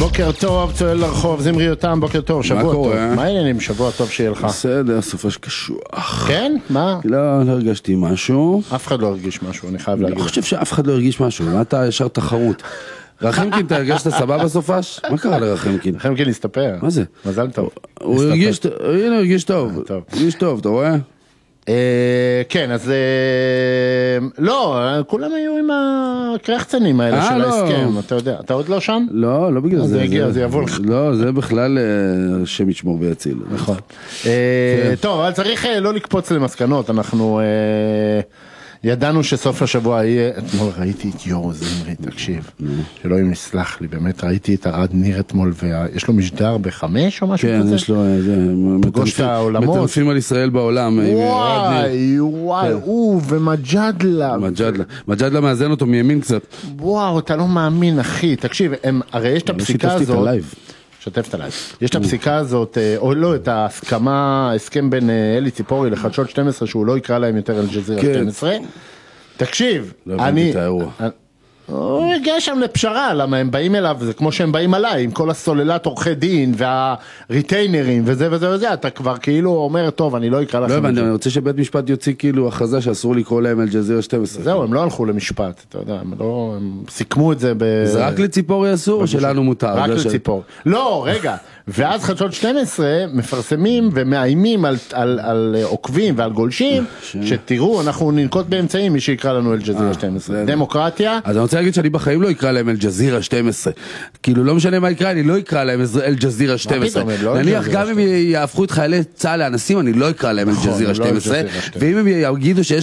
בוקר טוב, צועל לרחוב, זמרי אותם, בוקר טוב, שבוע טוב. קורה? מה העניינים? שבוע טוב שיהיה לך. בסדר, סופש קשוח. כן? מה? לא הרגשתי משהו. אף אחד לא הרגיש משהו, אני חייב להגיד. אני חושב שאף אחד לא הרגיש משהו, מה אתה ישר תחרות? רחמקין, אתה הרגשת סבבה סופש? מה קרה לרחמקין? רחמקין הסתפר. מה זה? מזל טוב. הוא הרגיש, הנה הוא הרגיש טוב. הרגיש טוב, אתה רואה? כן, אז לא, כולם היו עם הקרחצנים האלה של ההסכם, אתה יודע, אתה עוד לא שם? לא, לא בגלל זה. זה הגיע, זה יבוא לך. לא, זה בכלל שם ישמור ויציל. נכון. טוב, אבל צריך לא לקפוץ למסקנות, אנחנו ידענו שסוף השבוע יהיה, אתמול ראיתי את יורו זמרי, תקשיב, שאלוהים נסלח לי, באמת ראיתי את ארד ניר אתמול, ויש לו משדר ב5 או משהו כזה? כן, יש לו, פגוש את העולמות. מטנפים על ישראל בעולם. וואי, הוא ומג'דלה. מג'דלה מאזן אותו מימין קצת. וואו, אתה לא מאמין, אחי, תקשיב, הרי יש את הפסיקה הזאת, שתף את הלייב. יש את הפסיקה הזאת, או לא, את ההסכמה, הסכם בין אלי ציפורי לחדשות 12, שהוא לא יקרא להם יותר אל-ג'זירה 12. תקשיב, לא הבנתי את האירוע. הוא הגיע שם לפשרה, למה הם באים אליו, זה כמו שהם באים עליי, עם כל הסוללת עורכי דין והריטיינרים וזה וזה וזה, אתה כבר כאילו אומר, טוב, אני לא אקרא לכם. לא הבנתי, אני רוצה שבית משפט יוציא כאילו הכרזה שאסור לקרוא להם אל-ג'זירה 12. זהו, הם לא הלכו למשפט, אתה יודע, הם סיכמו את זה זה רק לציפורי אסור או שלנו מותר? רק לציפורי. לא, רגע, ואז חדשות 12 מפרסמים ומאיימים על עוקבים ועל גולשים, שתראו, אנחנו ננקוט באמצעים, מי שיקרא לנו אל-ג'זירה 12. דמוקרטיה. אז אני רוצה להגיד שאני בחיים לא אקרא להם אל-ג'זירה 12. כאילו לא משנה מה יקרא, אני לא אקרא להם אל-ג'זירה 12. נניח גם אם יהפכו את חיילי צה"ל לאנסים, אני לא אקרא להם אל-ג'זירה 12. ואם הם יגידו שיש